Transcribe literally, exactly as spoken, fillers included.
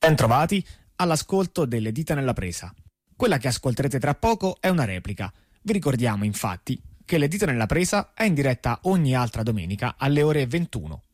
Bentrovati all'ascolto delle Dita nella Presa. Quella che ascolterete tra poco è una replica. Vi ricordiamo infatti che le Dita nella Presa è in diretta ogni altra domenica alle ore ventuno.